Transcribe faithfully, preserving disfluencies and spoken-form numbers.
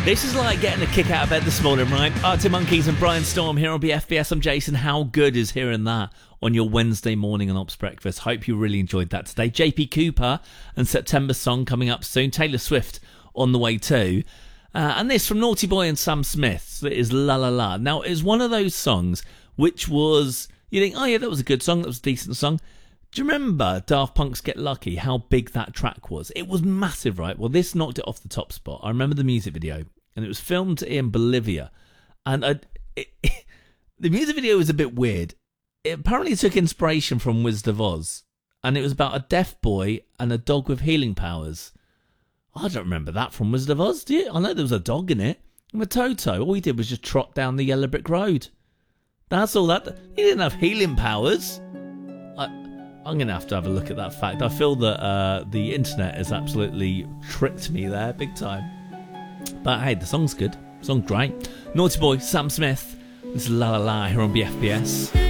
This is like getting a kick out of bed this morning, right? Arctic Monkeys and Brian Storm here on B F B S. I'm Jason. How good is hearing that on your Wednesday morning on Ops Breakfast? Hope you really enjoyed that today. J P Cooper and September Song coming up soon. Taylor Swift on the way too. Uh, and this from Naughty Boy and Sam Smith is La La La. Now, it's one of those songs which was, you think, oh yeah, that was a good song, that was a decent song. Do you remember Daft Punk's Get Lucky, how big that track was? It was massive, right? Well, this knocked it off the top spot. I remember the music video, and it was filmed in Bolivia. And I, it, it, the music video was a bit weird. It apparently took inspiration from Wizard of Oz, and it was about a deaf boy and a dog with healing powers. I don't remember that from Wizard of Oz, do you? I know there was a dog in it. And with Toto, all he did was just trot down the yellow brick road. That's all that. He didn't have healing powers. I, I'm going to have to have a look at that fact. I feel that uh, the internet has absolutely tricked me there, big time. But hey, the song's good. The song's great. Naughty Boy, Sam Smith. This is La La La here on B F B S.